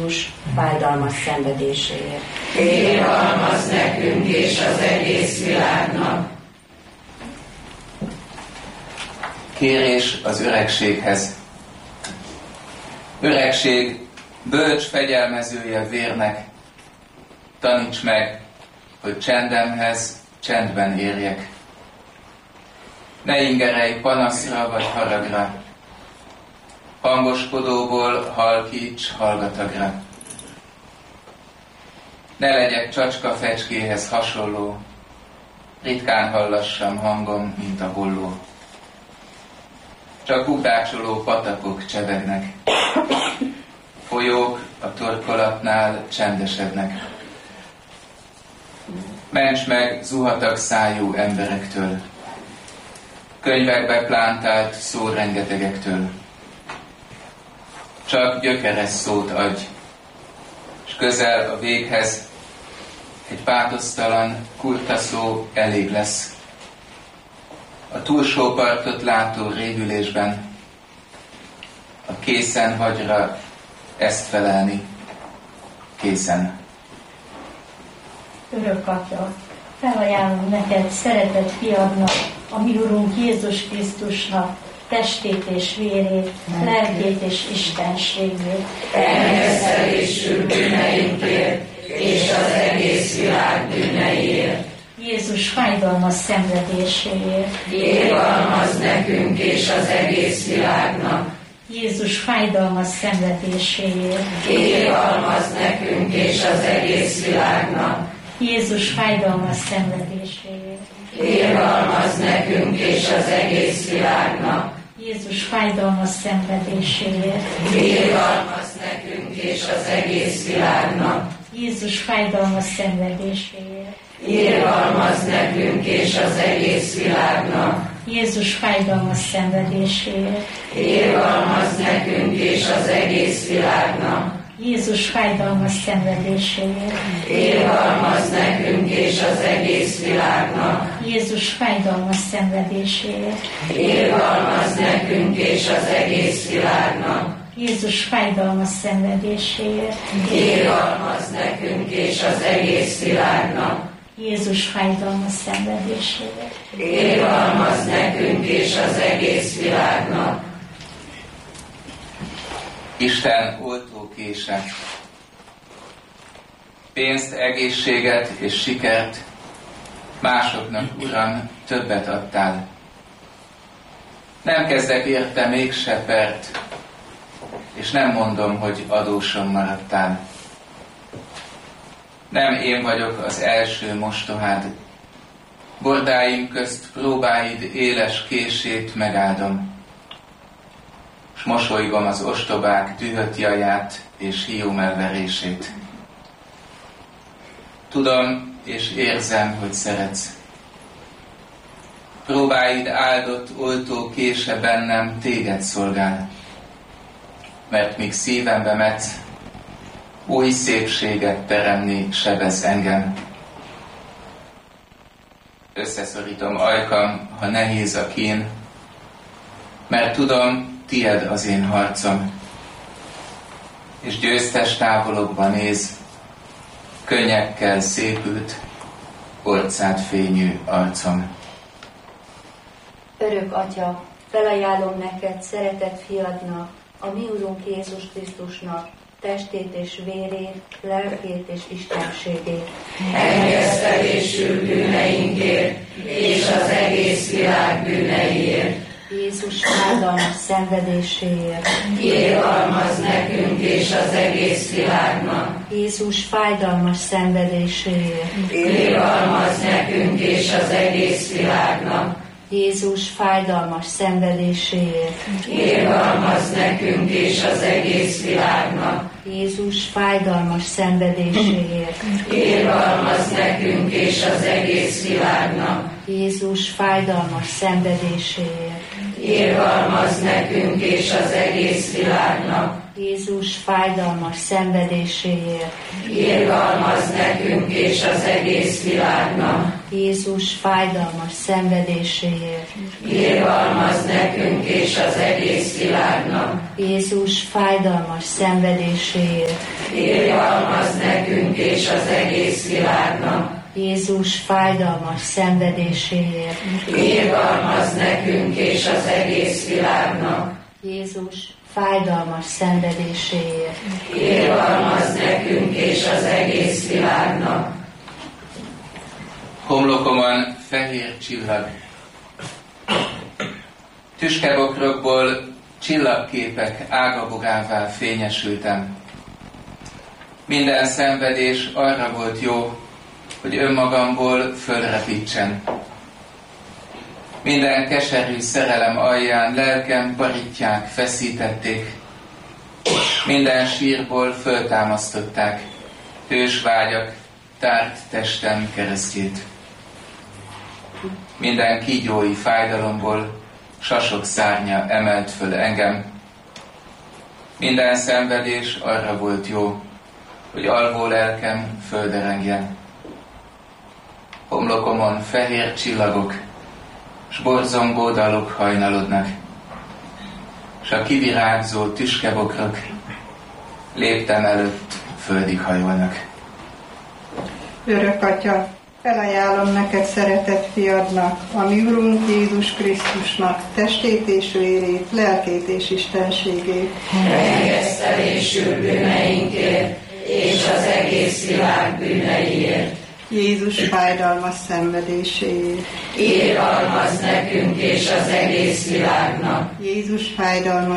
Krisztus fájdalmas szenvedéséért. Irgalmazz nekünk és az egész világnak. Kérés az öregséghez. Öregség, bölcs fegyelmezője vérnek, taníts meg, hogy csendemhez csendben érjek. Ne ingerelj panaszra vagy haragra, hangoskodóból halkíts hallgatagra. Ne legyek csacska fecskéhez hasonló, ritkán hallassam hangom, mint a holló. Csak ugrácsoló patakok csevegnek, folyók a torkolatnál csendesednek. Ments meg zuhatag szájú emberektől, könyvekbe plántált szórengetegektől. Csak gyökeres szót adj, s közel a véghez egy pátosztalan, kurta szó elég lesz. A túlsó partot látó révülésben a készen hagyra ezt felelni, készen. Örök Atya, felajánlom neked szeretett fiadnak, a mi Urunk Jézus Krisztusnak testét és vérét, lelkét és istenségét. Elhelyeztelésül bűneinkért és az egész világ bűneiért. Jézus fájdalmas szenvedéséért. Irgalmazz nekünk és az egész világnak. Jézus fájdalmas szenvedéséért. Irgalmazz nekünk és az egész világnak. Jézus fájdalmas szenvedéséért. Irgalmazz nekünk és az egész világnak. Jézus fájdalmas szenvedéséért. Irgalmazz nekünk és az egész világnak. Jézus fájdalmas szenvedéséért. Irgalmazz nekünk és az egész világnak. Jézus fájdalmas szenvedéséért. Irgalmazz nekünk és az egész világnak. Jézus fájdalmas szenvedéséért. Irgalmazz nekünk és az egész világnak. Jézus fájdalmas szenvedéséért. Irgalmazz nekünk és az egész világnak. Jézus fájdalmas szenvedéséért. Irgalmazz nekünk és az egész világnak. Jézus fájdalmas szenvedéséért. Irgalmazz nekünk és az egész világnak. Isten oltókése. Pénzt, egészséget és sikert másoknak, Uram, többet adtál. Nem kezdek érte mégse pert, és nem mondom, hogy adósom maradtál. Nem én vagyok az első mostohád, bordáim közt próbáid éles kését megáldom, s mosolygom az ostobák dühött jaját és hiómelverését. Tudom és érzem, hogy szeretsz. Próbáid áldott oltó kése bennem téged szolgál, mert míg szívembe metsz, új szépséget teremni sebez engem. Összeszorítom ajkam, ha nehéz a kín, mert tudom, tied az én harcom, és győztes távolokba néz, könnyekkel szépült, orcád fényű arcom. Örök Atya, felajánlom neked szeretett fiadnak, a mi Urunk Jézus Krisztusnak testét és vérét, lelkét és istenségét. Engesztelésül bűneinkért és az egész világ bűneiért. Jézus fájdalmas szenvedéséért. Irgalmazz nekünk és az egész világnak. Jézus fájdalmas szenvedéséért. Irgalmazz nekünk és az egész világnak. Jézus fájdalmas szenvedéséért. Irgalmazz nekünk és az egész világnak. Jézus fájdalmas szenvedéséért. Irgalmazz nekünk és az egész világnak. Jézus fájdalmas szenvedéséért. Irgalmazz nekünk és az egész világnak. Jézus fájdalmas szenvedéséért. Irgalmazz nekünk és az egész világnak. Jézus fájdalmas szenvedéséért. Irgalmazz nekünk és az egész világnak. Jézus fájdalmas szenvedéséért. Irgalmazz nekünk és az egész világnak. Jézus fájdalmas szenvedéséért. Irgalmazz nekünk és az egész világnak. Jézus fájdalmas szenvedéséért. Irgalmazz nekünk és az egész világnak. Homlokomon fehér csillag. Tüskebokrokból csillagképek ágabogává fényesültem. Minden szenvedés arra volt jó, hogy önmagamból fölrepítsen. Minden keserű szerelem alján lelkem barítják feszítették. Minden sírból föltámasztották hős vágyak tárt testem keresztjét. Minden kígyói fájdalomból sasok szárnya emelt föl engem. Minden szenvedés arra volt jó, hogy alvó lelkem földerengjen. Homlokomon fehér csillagok, s borzongó dalok hajnalodnak, s a kivirágzó tüskebokrok léptem előtt földig hajolnak. Örök Atya, felajánlom neked szeretett fiadnak, a mi Urunk Jézus Krisztusnak testét és vérét, lelkét és istenségét. Megesztelésül bűneinkért és az egész világ bűneiért. Jézus fájdalmas szenvedéséért. Irgalmazz nekünk és az egész világnak. Jézus fájdalmas